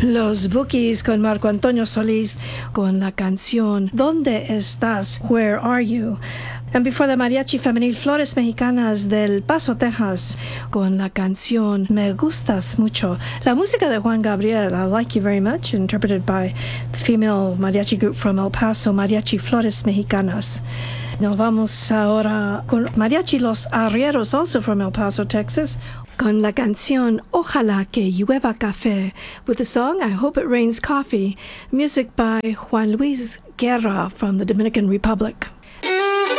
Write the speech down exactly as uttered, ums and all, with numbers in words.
Los Bookies con Marco Antonio Solís con la canción ¿Dónde estás? Where are you? And before the Mariachi Femenil Flores Mexicanas del Paso, Texas, con la canción Me Gustas Mucho. La música de Juan Gabriel, I Like You Very Much, interpreted by the female mariachi group from El Paso, Mariachi Flores Mexicanas. Nos vamos ahora con Mariachi Los Arrieros, also from El Paso, Texas, con la canción Ojalá que llueva café, with the song I Hope It Rains Coffee, music by Juan Luis Guerra from the Dominican Republic.